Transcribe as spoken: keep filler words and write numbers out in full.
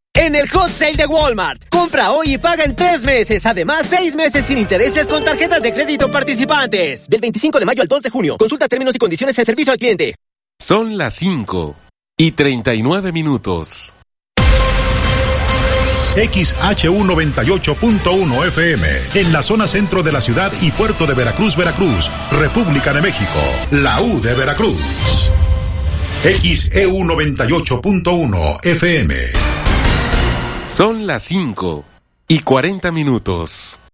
En el Hot Sale de Walmart, compra hoy y paga en tres meses. Además, seis meses sin intereses con tarjetas de crédito participantes. Del veinticinco de mayo al dos de junio. Consulta términos y condiciones en servicio al cliente. Son las cinco y treinta y nueve minutos. X H U noventa y ocho punto uno F M, en la zona centro de la ciudad y puerto de Veracruz, Veracruz, República de México, la U de Veracruz. X E U noventa y ocho punto uno F M. Son las cinco y cuarenta minutos.